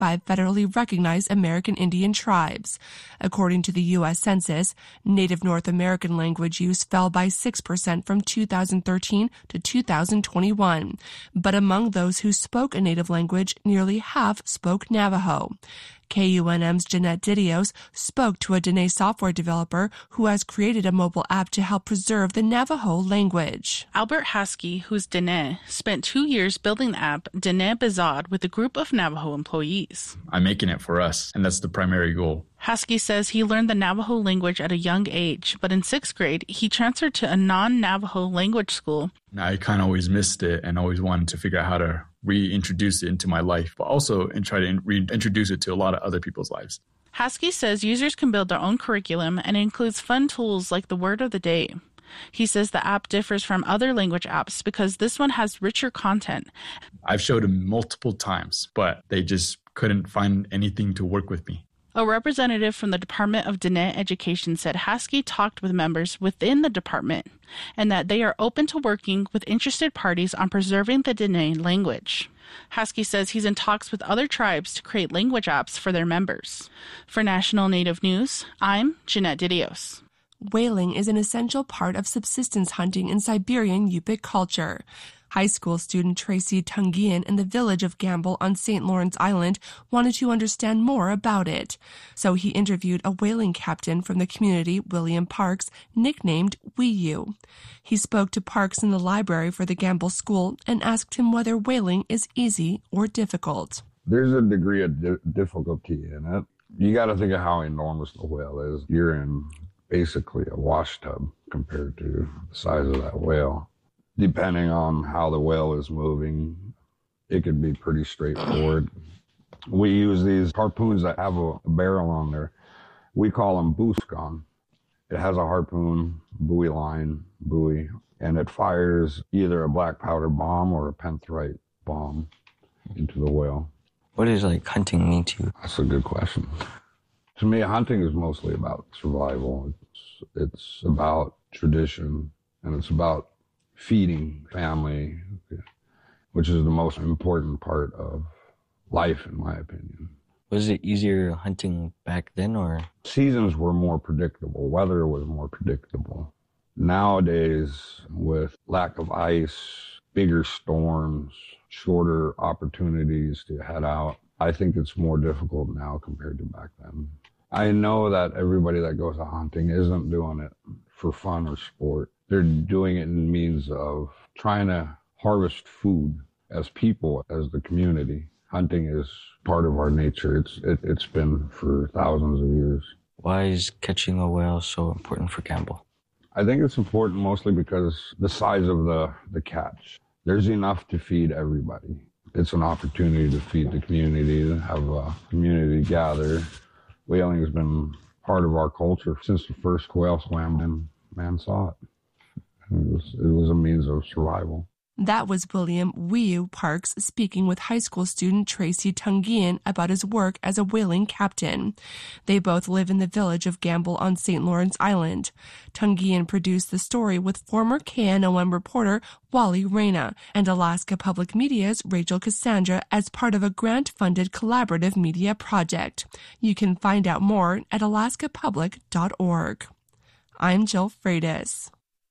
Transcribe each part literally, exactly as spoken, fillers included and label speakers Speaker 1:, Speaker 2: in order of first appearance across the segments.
Speaker 1: by federally recognized American Indian tribes. According to the U S Census, Native North American language use fell by six percent from two thousand thirteen to two thousand twenty-one. But among those who spoke a native language, nearly half spoke Navajo. K U N M's Jeanette Didios spoke to a Dene software developer who has created a mobile app to help preserve the Navajo language.
Speaker 2: Albert Haskey, who's Dene, spent two years building the app Dene Bezod with a group of Navajo employees.
Speaker 3: I'm making it for us, and that's the primary goal.
Speaker 2: Haskey says he learned the Navajo language at a young age, but in sixth grade, he transferred to a non-Navajo language school.
Speaker 3: I kind of always missed it and always wanted to figure out how to reintroduce it into my life, but also and try to reintroduce it to a lot of other people's lives.
Speaker 2: Haskey says users can build their own curriculum and includes fun tools like the word of the day. He says the app differs from other language apps because this one has richer content.
Speaker 3: I've showed them multiple times, but they just couldn't find anything to work with me.
Speaker 2: A representative from the Department of Dene Education said Haskey talked with members within the department and that they are open to working with interested parties on preserving the Dene language. Haskey says he's in talks with other tribes to create language apps for their members. For National Native News, I'm Jeanette Didios.
Speaker 1: Whaling is an essential part of subsistence hunting in Siberian Yupik culture. High school student Tracy Tungian in the village of Gamble on Saint Lawrence Island wanted to understand more about it. So he interviewed a whaling captain from the community, William Parks, nicknamed Wee U. He spoke to Parks in the library for the Gamble school and asked him whether whaling is easy or difficult.
Speaker 4: There's a degree of di- difficulty in it. You got to think of how enormous the whale is. You're in basically a wash tub compared to the size of that whale. Depending on how the whale is moving, it could be pretty straightforward. We use these harpoons that have a barrel on there. We call them booscon. It has a harpoon, buoy line, buoy, and it fires either a black powder bomb or a penthrite bomb into the whale.
Speaker 5: What does like hunting mean to you?
Speaker 4: That's a good question. To me, hunting is mostly about survival. It's, it's about tradition, and it's about feeding family, which is the most important part of life, in my opinion.
Speaker 5: Was it easier hunting back then, or?
Speaker 4: Seasons were more predictable. Weather was more predictable. Nowadays, with lack of ice, bigger storms, shorter opportunities to head out, I think it's more difficult now compared to back then. I know that everybody that goes out hunting isn't doing it for fun or sport. They're doing it in means of trying to harvest food as people, as the community. Hunting is part of our nature. It's it, it's been for thousands of years.
Speaker 5: Why is catching a whale so important for Gamble?
Speaker 4: I think it's important mostly because the size of the, the catch. There's enough to feed everybody. It's an opportunity to feed the community, to have a community gather. Whaling has been part of our culture since the first whale swam and man saw it. It was, it was a means of survival.
Speaker 1: That was William Wee U Parks speaking with high school student Tracy Tungian about his work as a whaling captain. They both live in the village of Gamble on Saint Lawrence Island. Tungian produced the story with former K N O M reporter Wally Reyna and Alaska Public Media's Rachel Cassandra as part of a grant-funded collaborative media project. You can find out more at alaska public dot org. I'm Jill Freitas.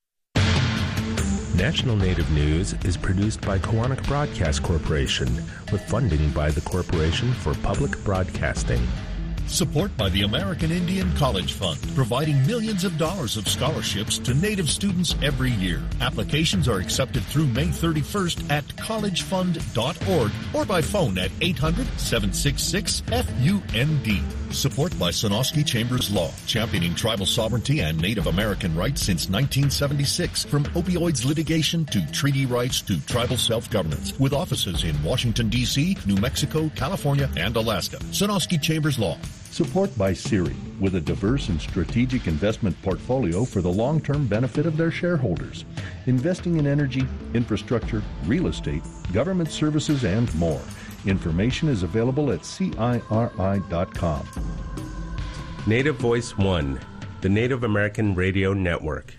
Speaker 6: National Native News is produced by Koahnic Broadcast Corporation with funding by the Corporation for Public Broadcasting.
Speaker 7: Support by the American Indian College Fund, providing millions of dollars of scholarships to Native students every year. Applications are accepted through May thirty-first at college fund dot org or by phone at eight hundred, seven six six, F U N D. Support by Sonosky Chambers Law, championing tribal sovereignty and Native American rights since nineteen seventy-six. From opioids litigation to treaty rights to tribal self-governance. With offices in Washington, D C, New Mexico, California, and Alaska. Sonosky Chambers Law.
Speaker 8: Support by Siri, with a diverse and strategic investment portfolio for the long-term benefit of their shareholders. Investing in energy, infrastructure, real estate, government services, and more. Information is available at C I R I dot com.
Speaker 6: Native Voice One, the Native American Radio Network.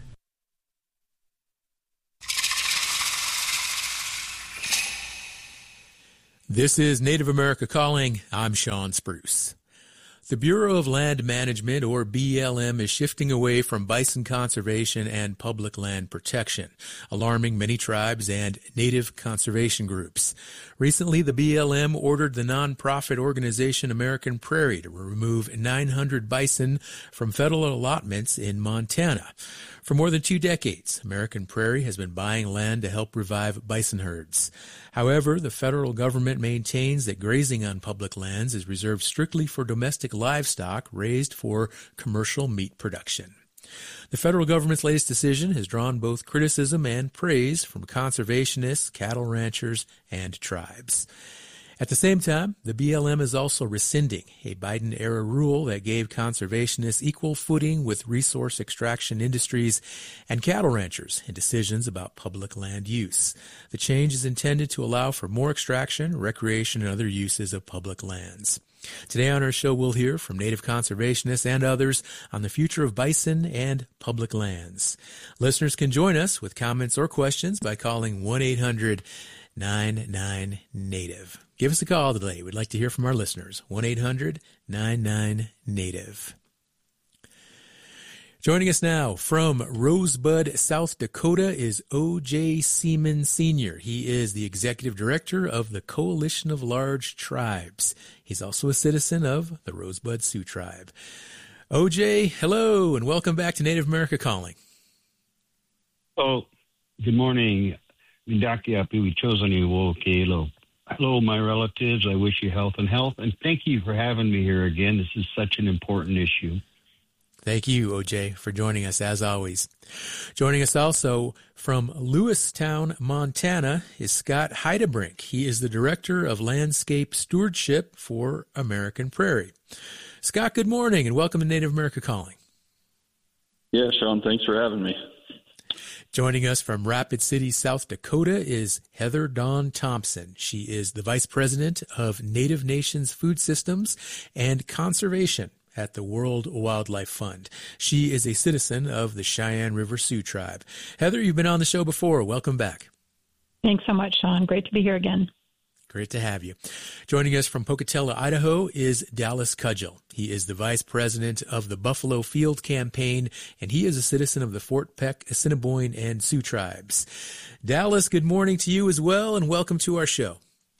Speaker 9: This is Native America Calling. I'm Sean Spruce. The Bureau of Land Management, or B L M, is shifting away from bison conservation and public land protection, alarming many tribes and native conservation groups. Recently, the B L M ordered the nonprofit organization American Prairie to remove nine hundred bison from federal allotments in Montana. For more than two decades, American Prairie has been buying land to help revive bison herds. However, the federal government maintains that grazing on public lands is reserved strictly for domestic livestock raised for commercial meat production. The federal government's latest decision has drawn both criticism and praise from conservationists, cattle ranchers, and tribes. At the same time, the B L M is also rescinding a Biden-era rule that gave conservationists equal footing with resource extraction industries and cattle ranchers in decisions about public land use. The change is intended to allow for more extraction, recreation, and other uses of public lands. Today on our show, we'll hear from Native conservationists and others on the future of bison and public lands. Listeners can join us with comments or questions by calling one eight hundred nine nine native. Give us a call today. We'd like to hear from our listeners. one eight hundred nine nine native. Joining us now from Rosebud, South Dakota is O J Seaman Senior He is the executive director of the Coalition of Large Tribes. He's also a citizen of the Rosebud Sioux Tribe. O J, hello, and welcome back to Native America Calling.
Speaker 10: Oh, good morning. Hello, my relatives. I wish you health and health, and thank you for having me here again. This is such an important issue.
Speaker 9: Thank you, O J, for joining us, as always. Joining us also from Lewistown, Montana, is Scott Heidebrink. He is the Director of Landscape Stewardship for American Prairie. Scott, good morning, and welcome to Native America Calling.
Speaker 11: Yeah, Sean, thanks for having me.
Speaker 9: Joining us from Rapid City, South Dakota is Heather Dawn Thompson. She is the Vice President of Native Nations Food Systems and Conservation at the World Wildlife Fund. She is a citizen of the Cheyenne River Sioux Tribe. Heather, you've been on the show before. Welcome back.
Speaker 12: Thanks so much, Sean. Great to be here again.
Speaker 9: Great to have you. Joining us from Pocatello, Idaho is Dallas Cudgel. He is the Vice President of the Buffalo Field Campaign, and he is a citizen of the Fort Peck, Assiniboine, and Sioux Tribes. Dallas, good morning to you as well, and welcome to our show.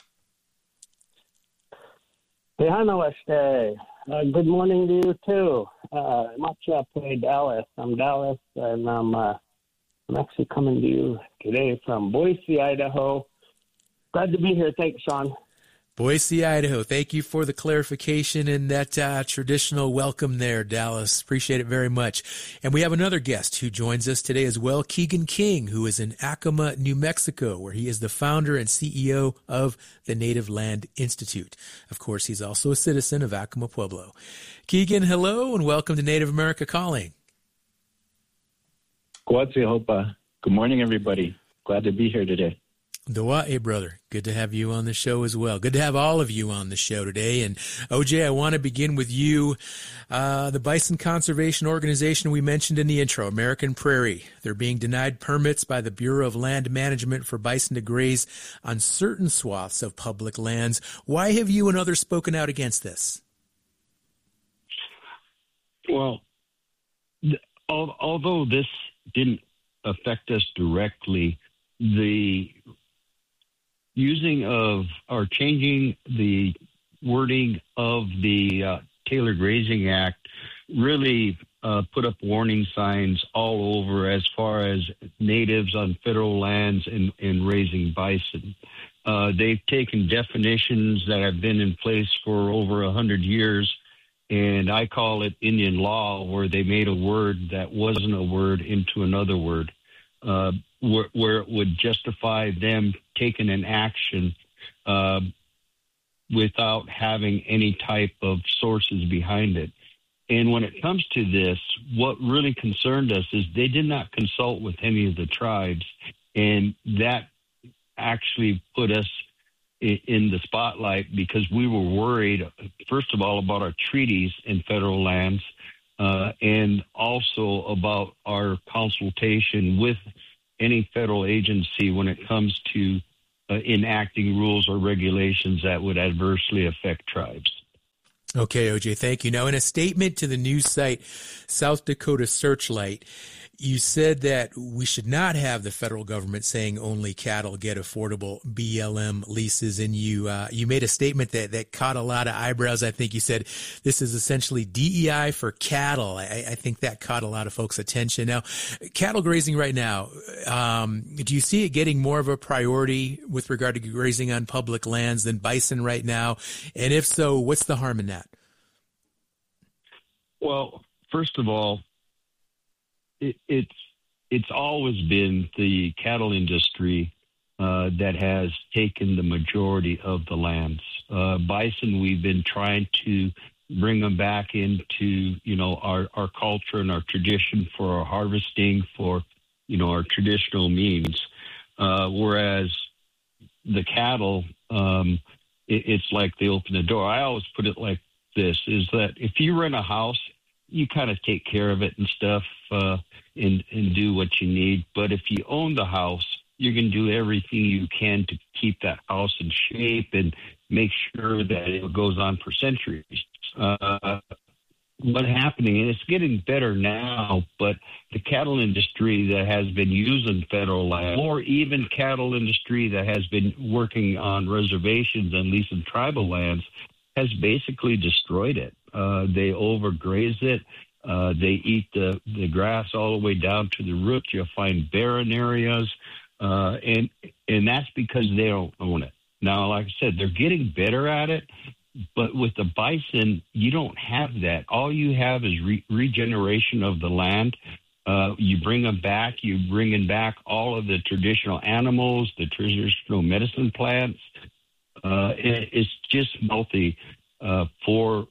Speaker 13: Uh, good morning to you, too. Uh, much up, Dallas. I'm Dallas, and I'm, uh, I'm actually coming to you today from Boise, Idaho. Glad to be here. Thanks, Sean.
Speaker 9: Boise, Idaho. Thank you for the clarification and that uh, traditional welcome there, Dallas. Appreciate it very much. And we have another guest who joins us today as well, Keegan King, who is in Acoma, New Mexico, where he is the founder and C E O of the Native Land Institute. Of course, he's also a citizen of Acoma Pueblo. Keegan, hello, and welcome to Native America Calling.
Speaker 14: Good morning, everybody. Glad to be here today.
Speaker 9: Dawa'e, brother. Good to have you on the show as well. Good to have all of you on the show today. And O J, I want to begin with you. Uh, the Bison Conservation Organization we mentioned in the intro, American Prairie. They're being denied permits by the Bureau of Land Management for bison to graze on certain swaths of public lands. Why have you and others spoken out against this?
Speaker 10: Well, al- although this didn't affect us directly, the using of or changing the wording of the uh, Taylor Grazing Act really uh, put up warning signs all over as far as natives on federal lands and, and raising bison. Uh, they've taken definitions that have been in place for over a hundred years, and I call it Indian law, where they made a word that wasn't a word into another word. Uh, where, where it would justify them taking an action uh, without having any type of sources behind it. And when it comes to this, what really concerned us is they did not consult with any of the tribes, and that actually put us in, in the spotlight because we were worried, first of all, about our treaties in federal lands, uh, and also about our consultation with any federal agency when it comes to uh, enacting rules or regulations that would adversely affect tribes.
Speaker 9: Okay, O J, thank you. Now, in a statement to the news site South Dakota Searchlight, you said that we should not have the federal government saying only cattle get affordable B L M leases, and you uh, you made a statement that, that caught a lot of eyebrows. I think you said this is essentially D E I for cattle. I, I think that caught a lot of folks' attention. Now, cattle grazing right now, um, do you see it getting more of a priority with regard to grazing on public lands than bison right now? And if so, what's the harm in that?
Speaker 10: Well, first of all, It, it's it's always been the cattle industry uh, that has taken the majority of the lands. Uh, bison, we've been trying to bring them back into you know our, our culture and our tradition for our harvesting, for you know our traditional means. Uh, whereas the cattle, um, it, it's like they open the door. I always put it like this: is that if you rent a house, you kind of take care of it and stuff, uh, and, and do what you need. But if you own the house, you're going to do everything you can to keep that house in shape and make sure that it goes on for centuries. Uh, what's happening, and it's getting better now, but the cattle industry that has been using federal land, or even cattle industry that has been working on reservations and leasing tribal lands, has basically destroyed it. Uh, they overgraze it. Uh, they eat the, the grass all the way down to the root. You'll find barren areas. Uh, and and that's because they don't own it. Now, like I said, they're getting better at it. But with the bison, you don't have that. All you have is re- regeneration of the land. Uh, you bring them back. You bring in back all of the traditional animals, the traditional medicine plants. Uh, it, it's just healthy uh, for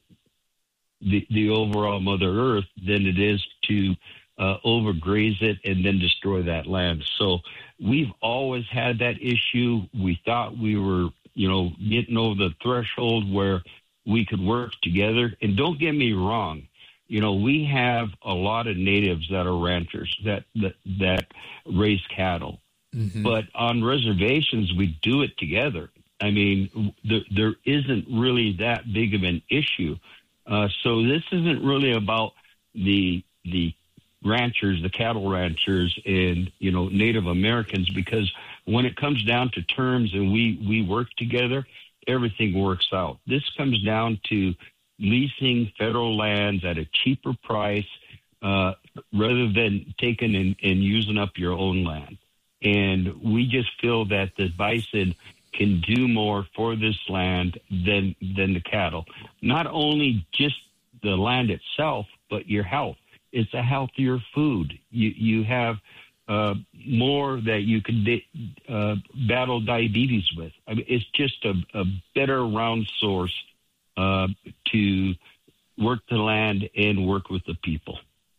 Speaker 10: the, the overall Mother Earth than it is to uh, overgraze it and then destroy that land. So we've always had that issue. We thought we were, you know, getting over the threshold where we could work together. And don't get me wrong, you know, we have a lot of natives that are ranchers that that, that raise cattle. Mm-hmm. But on reservations, we do it together. I mean, there, there isn't really that big of an issue. Uh, so this isn't really about the the ranchers, the cattle ranchers, and you know Native Americans, because when it comes down to terms and we we work together, everything works out. This comes down to leasing federal lands at a cheaper price uh, rather than taking and, and using up your own land. And we just feel that the bison can do more for this land than than the cattle. Not only just the land itself, but your health. It's a healthier food. You you have uh, more that you can uh, battle diabetes with. I mean, it's just a, a better round source uh, to work the land and work with the people.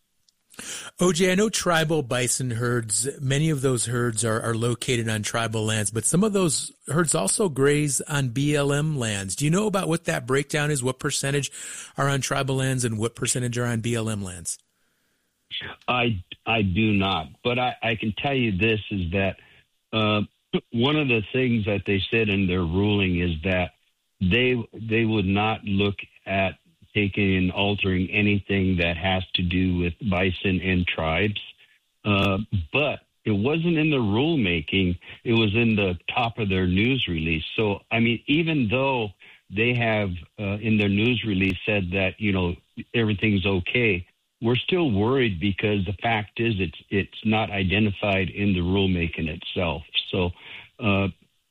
Speaker 9: O J, I know tribal bison herds, many of those herds are, are located on tribal lands, but some of those herds also graze on B L M lands. Do you know about what that breakdown is? What percentage are on tribal lands and what percentage are on B L M lands?
Speaker 10: I, I do not, but I, I can tell you this is that uh, one of the things that they said in their ruling is that they they would not look at taking and altering anything that has to do with bison and tribes. Uh, but it wasn't in the rulemaking. It was in the top of their news release. So, I mean, even though they have uh, in their news release said that, you know, everything's okay, we're still worried because the fact is it's it's not identified in the rulemaking itself. So uh,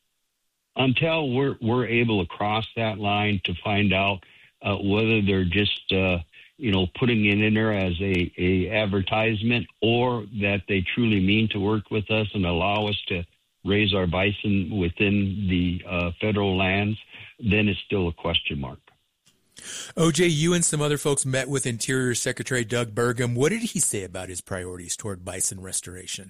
Speaker 10: until we're, we're able to cross that line to find out Uh, whether they're just, uh, you know, putting it in there as a, a advertisement or that they truly mean to work with us and allow us to raise our bison within the uh, federal lands, then it's still a question mark.
Speaker 9: O J, you and some other folks met with Interior Secretary Doug Burgum. What did he say about his priorities toward bison restoration?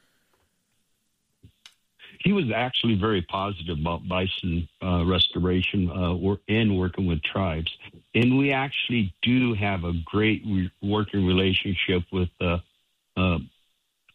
Speaker 10: He was actually very positive about bison uh, restoration uh, and working with tribes. And we actually do have a great re- working relationship with uh, uh,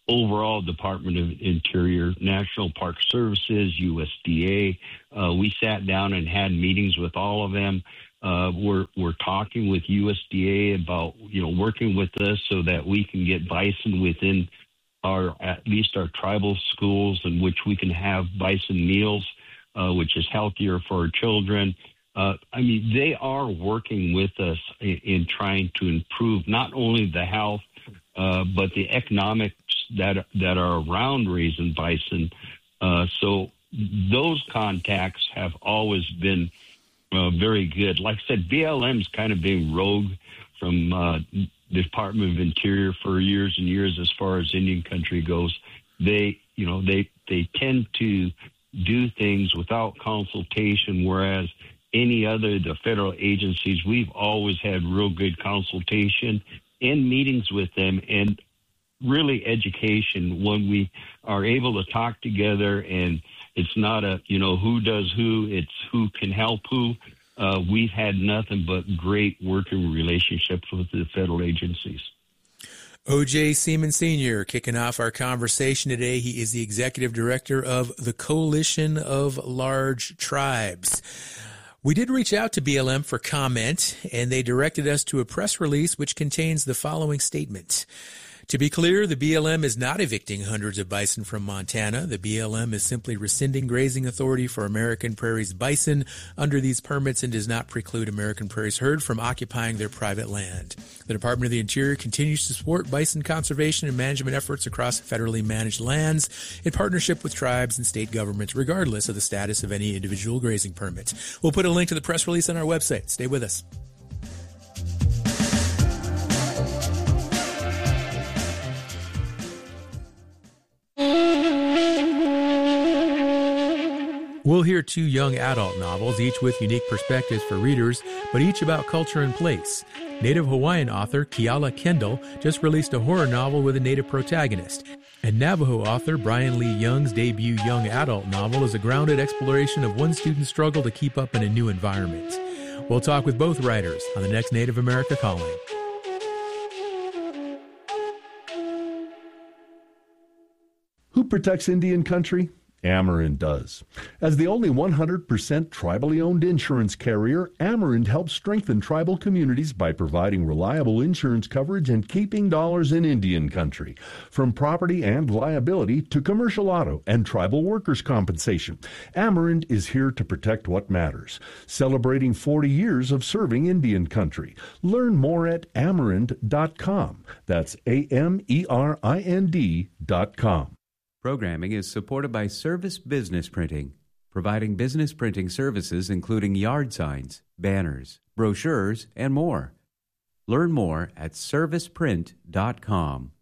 Speaker 10: overall Department of Interior, National Park Services, U S D A. Uh, we sat down and had meetings with all of them. Uh, we're we're talking with U S D A about, you know, working with us so that we can get bison within our, at least our tribal schools, in which we can have bison meals, uh, which is healthier for our children. Uh, I mean, they are working with us in, in trying to improve not only the health, uh, but the economics that that are around raising bison. Uh, so those contacts have always been uh, very good. Like I said, B L M's kind of been rogue from uh, the Department of Interior for years and years as far as Indian country goes. They, you know, they they tend to do things without consultation, whereas any other, the federal agencies, we've always had real good consultation and meetings with them, and really education when we are able to talk together. And it's not a, you know, who does who, it's who can help who. Uh, we've had nothing but great working relationships with the federal agencies.
Speaker 9: O J Seaman Senior kicking off our conversation today. He is the executive director of the Coalition of Large Tribes. We did reach out to B L M for comment, and they directed us to a press release which contains the following statement. To be clear, the B L M is not evicting hundreds of bison from Montana. The B L M is simply rescinding grazing authority for American Prairie's bison under these permits and does not preclude American Prairie's herd from occupying their private land. The Department of the Interior continues to support bison conservation and management efforts across federally managed lands in partnership with tribes and state governments, regardless of the status of any individual grazing permit. We'll put a link to the press release on our website. Stay with us. We'll hear two young adult novels, each with unique perspectives for readers, but each about culture and place. Native Hawaiian author Keala Kendall just released a horror novel with a Native protagonist. And Navajo author Brian Lee Young's debut young adult novel is a grounded exploration of one student's struggle to keep up in a new environment. We'll talk with both writers on the next Native America Calling.
Speaker 8: Who protects Indian country? Amerind does. As the only one hundred percent tribally owned insurance carrier, Amerind helps strengthen tribal communities by providing reliable insurance coverage and keeping dollars in Indian country. From property and liability to commercial auto and tribal workers' compensation, Amerind is here to protect what matters. Celebrating forty years of serving Indian country. Learn more at amerind dot com. That's A M E R I N D dot com.
Speaker 15: Programming is supported by Service Business Printing, providing business printing services including yard signs, banners, brochures, and more. Learn more at service print dot com.